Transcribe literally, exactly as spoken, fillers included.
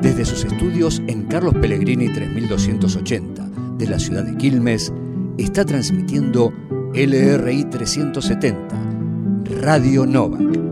Desde sus estudios en Carlos Pellegrini tres mil doscientos ochenta de la ciudad de Quilmes, está transmitiendo L R I trescientos setenta, Radio Novak.